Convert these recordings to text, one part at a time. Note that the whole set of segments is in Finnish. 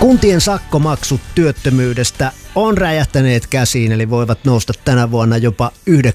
Kuntien sakkomaksut työttömyydestä on räjähtäneet käsiin, eli voivat nousta tänä vuonna jopa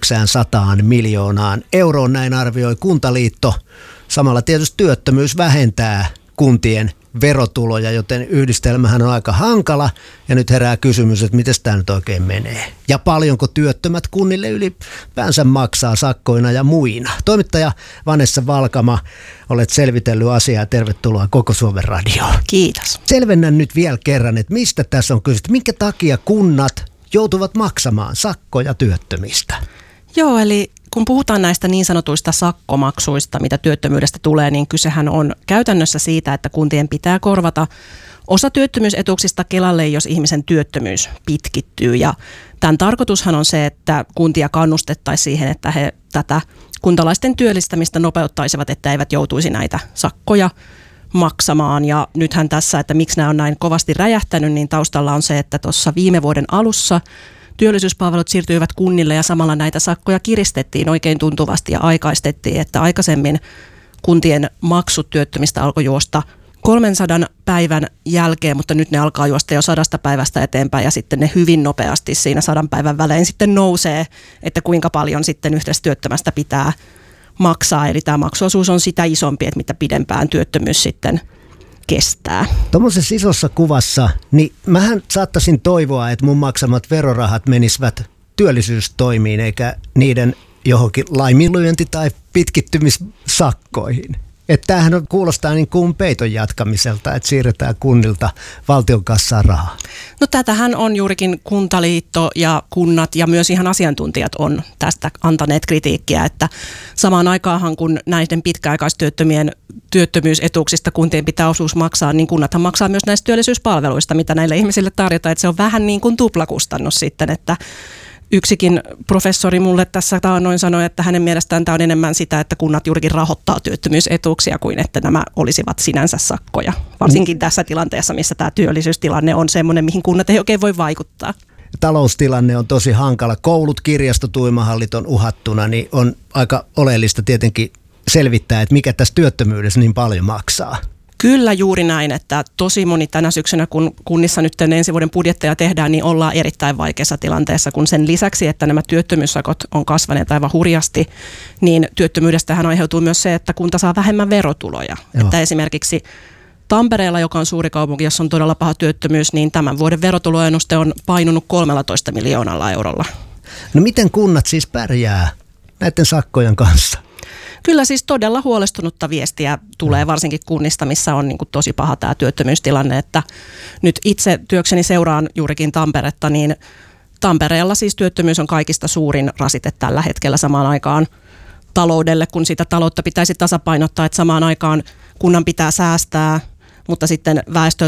900 miljoonaan euroon, näin arvioi Kuntaliitto. Samalla tietysti työttömyys vähentää kuntien verotuloja, joten yhdistelmähän on aika hankala. Ja nyt herää kysymys, että miten tämä nyt oikein menee. Ja paljonko työttömät kunnille ylipäänsä maksaa sakkoina ja muina. Toimittaja Vanessa Valkama, olet selvitellyt asiaa. Tervetuloa Koko Suomen radioon. Kiitos. Selvennän nyt vielä kerran, että mistä tässä on kyse. Minkä takia kunnat joutuvat maksamaan sakkoja työttömistä? Joo, eli kun puhutaan näistä niin sanotuista sakkomaksuista, mitä työttömyydestä tulee, niin kysehän on käytännössä siitä, että kuntien pitää korvata osa työttömyysetuuksista Kelalle, jos ihmisen työttömyys pitkittyy. Ja tämän tarkoitushan on se, että kuntia kannustettaisiin siihen, että he tätä kuntalaisten työllistämistä nopeuttaisivat, että eivät joutuisi näitä sakkoja maksamaan. Ja nythän tässä, että miksi nämä on näin kovasti räjähtänyt, niin taustalla on se, että tuossa viime vuoden alussa työllisyyspalvelut siirtyivät kunnille ja samalla näitä sakkoja kiristettiin oikein tuntuvasti ja aikaistettiin, että aikaisemmin kuntien maksut työttömistä alkoi juosta 300 päivän jälkeen, mutta nyt ne alkaa juosta jo 100 päivästä eteenpäin ja sitten ne hyvin nopeasti siinä 100 päivän välein sitten nousee, että kuinka paljon sitten yhdessä työttömästä pitää maksaa. Eli tämä maksuosuus on sitä isompi, että mitä pidempään työttömyys sitten kestää. Tuommoisessa isossa kuvassa, niin mähän saattaisin toivoa, että mun maksamat verorahat menisivät työllisyystoimiin eikä niiden johonkin laiminlyönti- tai pitkittymissakkoihin. Että tämähän kuulostaa niin kuin peiton jatkamiselta, että siirretään kunnilta valtion kassaan rahaa. No tätähän on juurikin Kuntaliitto ja kunnat ja myös ihan asiantuntijat on tästä antaneet kritiikkiä, että samaan aikaanhan kun näiden pitkäaikaistyöttömien työttömyysetuuksista kuntien pitää osuus maksaa, niin kunnathan maksaa myös näistä työllisyyspalveluista, mitä näille ihmisille tarjotaan, että se on vähän niin kuin tuplakustannus sitten, että yksikin professori mulle tässä taannoin sanoi, että hänen mielestään tämä on enemmän sitä, että kunnat juurikin rahoittaa työttömyysetuuksia kuin että nämä olisivat sinänsä sakkoja. Varsinkin tässä tilanteessa, missä tämä työllisyystilanne on semmoinen, mihin kunnat ei oikein voi vaikuttaa. Taloustilanne on tosi hankala. Koulut, kirjastot, uimahallit on uhattuna, niin on aika oleellista tietenkin selvittää, että mikä tässä työttömyydessä niin paljon maksaa. Kyllä juuri näin, että tosi moni tänä syksynä, kun kunnissa nyt ensi vuoden budjetteja tehdään, niin ollaan erittäin vaikeassa tilanteessa, kun sen lisäksi, että nämä työttömyyssakot on kasvaneet aivan hurjasti, niin työttömyydestähän aiheutuu myös se, että kunta saa vähemmän verotuloja. Joo. Että esimerkiksi Tampereella, joka on suuri kaupunki, jossa on todella paha työttömyys, niin tämän vuoden verotuloennuste on painunut 13 miljoonalla eurolla. No miten kunnat siis pärjää näiden sakkojen kanssa? Kyllä siis todella huolestunutta viestiä tulee varsinkin kunnista, missä on niin kuin tosi paha tämä työttömyystilanne, että nyt itse työkseni seuraan juurikin Tamperetta, niin Tampereella siis työttömyys on kaikista suurin rasite tällä hetkellä samaan aikaan taloudelle, kun sitä taloutta pitäisi tasapainottaa, että samaan aikaan kunnan pitää säästää, mutta sitten väestöä